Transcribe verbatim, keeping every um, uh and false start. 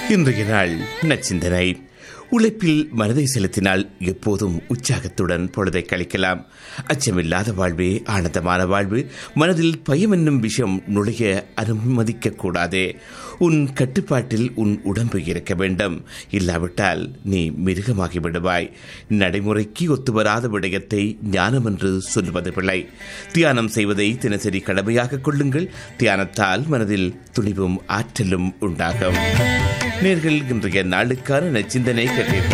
இன்றைய நாள் நச்சிந்தனை. உழைப்பில் மனதை செலுத்தினால் எப்போதும் உற்சாகத்துடன் பொழுதை கழிக்கலாம். அச்சமில்லாத வாழ்வே ஆனந்தமான வாழ்வு. மனதில் பயம் என்னும் விஷயம் நுழைய அனுமதிக்க கூடாது. உன் கட்டுப்பாட்டில் உன் உடம்பு இருக்க வேண்டும். இல்லாவிட்டால் நீ மிருகமாகி விடுவாய். நடைமுறைக்கு ஒத்துவராத விடயத்தை ஞானம் என்று சொல்வது பிழை. தியானம் செய்வதை தினசரி கடமையாக கொள்ளுங்கள். தியானத்தால் மனதில் துணிவும் ஆற்றலும் உண்டாகும். நேர்கள் இன்றைய நாளுக்கான நச்சிந்தனை கேட்டீர்கள்.